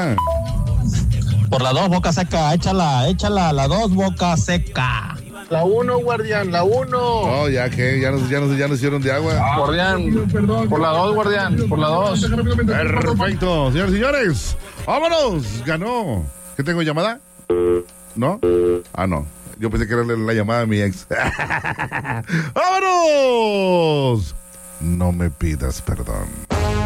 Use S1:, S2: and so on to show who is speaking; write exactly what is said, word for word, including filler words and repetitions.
S1: llamada?
S2: Por la dos, Boca Seca, échala, échala, la dos, Boca Seca.
S3: La uno, guardián, la uno.
S1: Oh, ya que, ya nos, ya nos, ya nos hicieron de agua.
S3: Guardián, por la dos, guardián, por la dos.
S1: Perfecto, señores y señores. ¡Vámonos! Ganó. ¿Qué tengo llamada? ¿No? Ah, no. Yo pensé que era la, la llamada de mi ex. ¡Vámonos! No me pidas perdón.